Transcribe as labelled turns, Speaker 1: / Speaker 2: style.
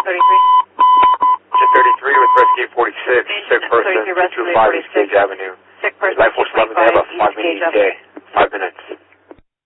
Speaker 1: 33.
Speaker 2: Engine 33 with Rescue 46, sick person, 225 East Gage Avenue.
Speaker 1: Sick person,
Speaker 2: Life Force 11, they have a 5-minute ETA.